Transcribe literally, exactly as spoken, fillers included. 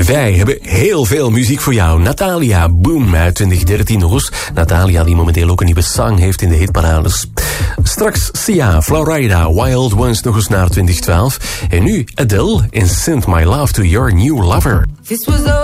Wij hebben heel veel muziek voor jou. Natalia, Boom uit twintig dertien nog eens. Natalia die momenteel ook een nieuwe song heeft in de hitparades. Straks Sia, Florida, Wild Ones nog eens naar twintig twaalf. En nu Adele in Send My Love to Your New Lover. This was